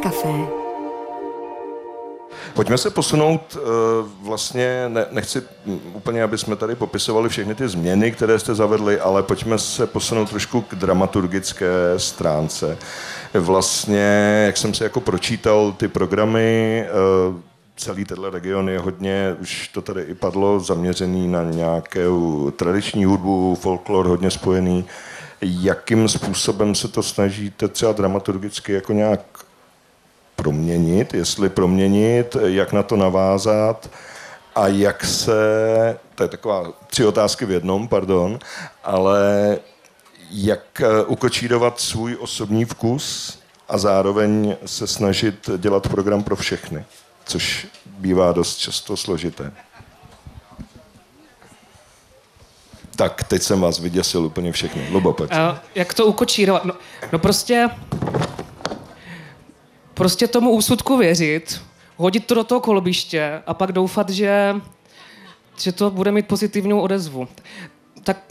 Café. Pojďme se posunout, vlastně nechci úplně, aby jsme tady popisovali všechny ty změny, které jste zavedli, ale pojďme se posunout trošku k dramaturgické stránce. Vlastně, jak jsem si jako pročítal ty programy, celý tenhle region je hodně, už to tady i padlo, zaměřený na nějakou tradiční hudbu, folklor hodně spojený. Jakým způsobem se to snažíte třeba dramaturgicky jako nějak proměnit, jestli proměnit, jak na to navázat a jak se, to je taková 3 otázky v jednom, pardon, ale jak ukočírovat svůj osobní vkus a zároveň se snažit dělat program pro všechny, což bývá dost často složité. Tak, teď jsem vás vyděsil úplně všechny. Lubo, pojď. Jak to ukočírovat? No prostě tomu úsudku věřit, hodit to do toho kolbiště a pak doufat, že to bude mít pozitivní odezvu. Tak